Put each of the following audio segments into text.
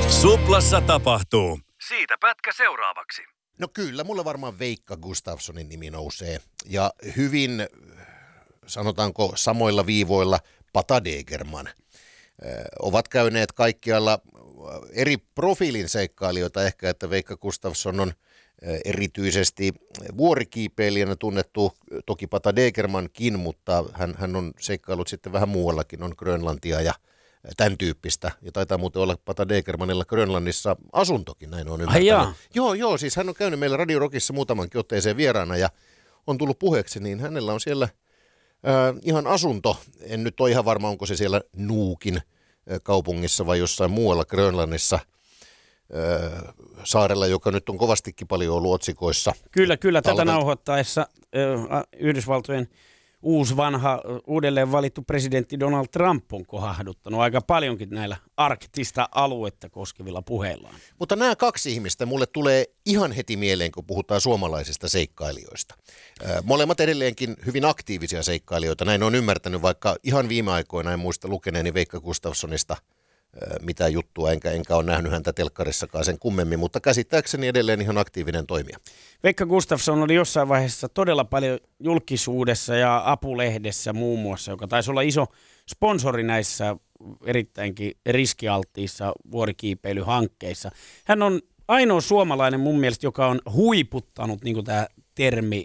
Suplassa tapahtuu. Siitä pätkä seuraavaksi. No kyllä, mulla varmaan Veikka Gustafssonin nimi nousee. Ja hyvin, sanotaanko samoilla viivoilla, Pata Degerman. Ovat käyneet kaikkialla eri profiilin seikkailijoita ehkä, että Veikka Gustafsson on erityisesti vuorikiipeilijänä tunnettu, toki Pata Degermankin, mutta hän on seikkailut sitten vähän muuallakin, on Grönlantia ja tämän tyyppistä. Ja taitaa muuten olla Pata Degermanilla Grönlannissa asuntokin, näin on ymmärtänyt. Joo, siis hän on käynyt meillä Radio Rockissa muutamankin otteeseen vieraana ja on tullut puheeksi, niin hänellä on siellä ihan asunto. En nyt ole ihan varma, onko se siellä Nuukin kaupungissa vai jossain muualla Grönlannissa saarella, joka nyt on kovastikin paljon ollut otsikoissa. Kyllä tätä nauhoittaessa Yhdysvaltojen vanha uudelleen valittu presidentti Donald Trump on kohahduttanut aika paljonkin näillä arktista aluetta koskevilla puheillaan. Mutta nämä kaksi ihmistä mulle tulee ihan heti mieleen, kun puhutaan suomalaisista seikkailijoista. Molemmat edelleenkin hyvin aktiivisia seikkailijoita, näin on ymmärtänyt, vaikka ihan viime aikoina en muista lukeneeni Veikka Gustafssonista mitään juttua, enkä ole nähnyt häntä telkkarissakaan sen kummemmin, mutta käsittääkseni edelleen ihan aktiivinen toimija. Veikka Gustafsson oli jossain vaiheessa todella paljon julkisuudessa ja Apulehdessä muun muassa, joka taisi olla iso sponsori näissä erittäinkin riskialttiissa vuorikiipeilyhankkeissa. Hän on ainoa suomalainen mun mielestä, joka on huiputtanut, niin kuin tämä termi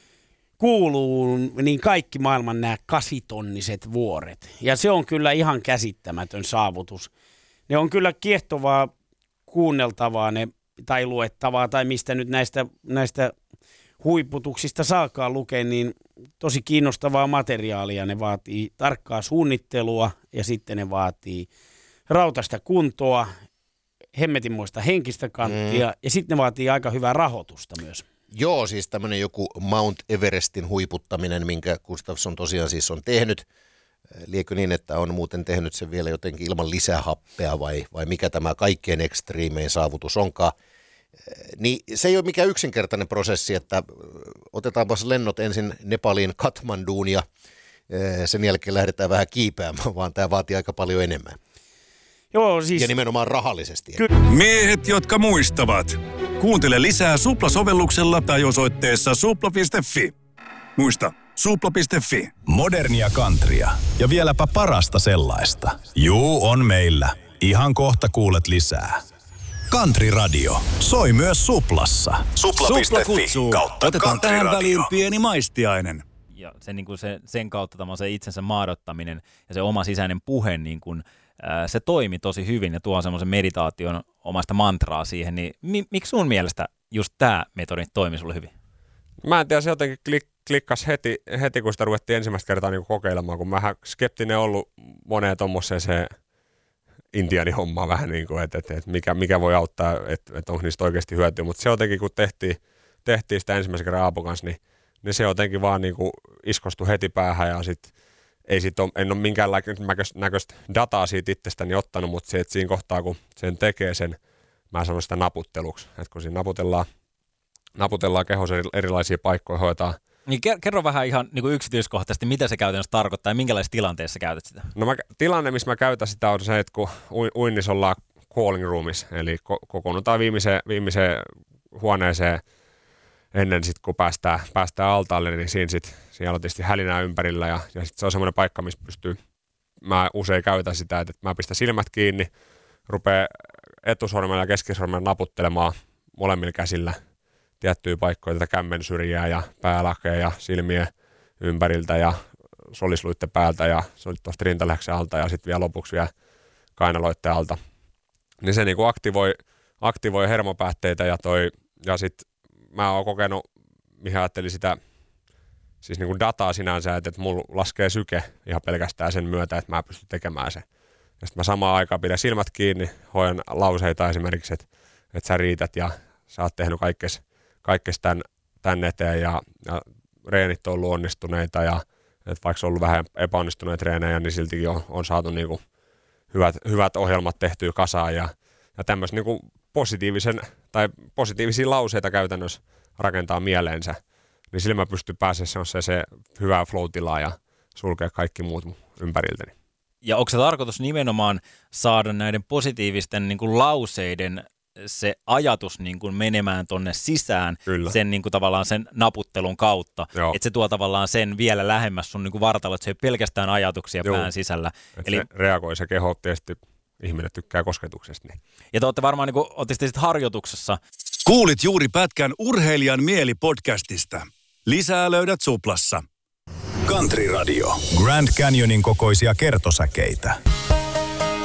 kuuluu, niin kaikki maailman nämä 8-tonniset vuoret. Ja se on kyllä ihan käsittämätön saavutus. Ne on kyllä kiehtovaa kuunneltavaa tai luettavaa tai mistä nyt näistä huiputuksista saakaan lukea, niin tosi kiinnostavaa materiaalia. Ne vaatii tarkkaa suunnittelua ja sitten ne vaatii rautaista kuntoa, hemmetinmoista henkistä kanttia ja sitten ne vaatii aika hyvää rahoitusta myös. Joo, siis tämmöinen joku Mount Everestin huiputtaminen, minkä Gustafsson tosiaan siis on tehnyt. Liekö niin, että on muuten tehnyt sen vielä jotenkin ilman lisähappea vai mikä tämä kaikkein ekstriimein saavutus onkaan. Niin se ei ole mikään yksinkertainen prosessi, että otetaanpas lennot ensin Nepaliin Kathmanduun ja sen jälkeen lähdetään vähän kiipeämään, vaan tämä vaatii aika paljon enemmän. Joo, siis... Ja nimenomaan rahallisesti. Miehet, jotka muistavat. Kuuntele lisää Supla-sovelluksella tai osoitteessa supla.fi. Muista, supla.fi. Modernia countrya ja vieläpä parasta sellaista. Juu, on meillä. Ihan kohta kuulet lisää. Country Radio. Soi myös Suplassa. Supla kutsuu. Otetaan tähän väliin pieni maistiainen. Ja sen kautta se itsensä maadottaminen ja se oma sisäinen puhe, niin kuin, se toimi tosi hyvin ja tuo semmoisen meditaation omasta mantraa siihen. Niin miksi sun mielestä just tämä metodi toimi sulle hyvin? Mä en tiedä, se jotenkin klikkasi heti, kun sitä ruvettiin ensimmäistä kertaa niin kokeilemaan, kun mä skeptinen ollut moneen tommoseen se intiaanihommaa vähän niin kuin, että mikä voi auttaa, että onko niistä oikeasti hyötyä. Mutta se jotenkin, kun tehtiin sitä ensimmäisen kerran Aapo kanssa, niin se jotenkin vaan niin kuin iskostui heti päähän ja sitten en ole minkäänlaista dataa siitä itsestäni ottanut, mutta se, että siinä kohtaa, kun sen tekee sen, mä sanon sitä naputteluksi, että kun siinä naputellaan kehossa erilaisia paikkoja, hoitaa. Niin kerro vähän ihan niin kuin yksityiskohtaisesti, mitä se käytännössä tarkoittaa ja minkälaisessa tilanteessa käytät sitä? No tilanne, missä mä käytän sitä, on se, että kun uinnissa ollaan calling roomissa, eli kokoonnutaan viimeiseen huoneeseen ennen sit, kun päästään altaalle, niin siellä on tietysti hälinää ympärillä ja sit se on semmoinen paikka, missä mä usein käytän sitä, että mä pistän silmät kiinni, rupean etusormella ja keskisormella naputtelemaan molemmilla käsillä tiettyjä paikkoja, tätä kämmen syrjää ja päälakea ja silmien ympäriltä ja solisluitten päältä ja tuosta rintalihaksen alta ja sitten vielä lopuksi vielä kainaloitten alta. Niin se niinku aktivoi hermopäätteitä ja sitten mä oon kokenut, mihin ajattelin sitä siis niinku dataa sinänsä, että mulla laskee syke ihan pelkästään sen myötä, että mä pystyn tekemään sen. Ja sitten mä samaan aikaan pidän silmät kiinni, hoidan lauseita esimerkiksi, että sä riität ja sä oot tehnyt kaikkes tän eteen ja reenit on ollut onnistuneita ja että vaikka on ollut vähän epäonnistuneita treenejä, niin siltikin on saatu niinku hyvät ohjelmat tehtyä kasaan ja tämmöistä niinku positiivisia lauseita käytännössä rakentaa mieleensä, niin sillä mä pystyn pääsemään se hyvää flow-tilaa ja sulkea kaikki muut ympäriltäni. Ja onko se tarkoitus nimenomaan saada näiden positiivisten niin kuin lauseiden se ajatus niin kuin menemään tonne sisään sen niin kuin tavallaan sen naputtelun kautta, että se tuo tavallaan sen vielä lähemmäs sun niin kuin vartalo, että se ei pelkästään ajatuksia pään sisällä. Eli se reagoi se keho, tietysti ihminen tykkää kosketuksesta. Niin. Ja te olette varmaan, niin kuin ootte sitten harjoituksessa. Kuulit juuri pätkän Urheilijan mieli podcastista. Lisää löydät Suplassa. Country Radio. Grand Canyonin kokoisia kertosäkeitä.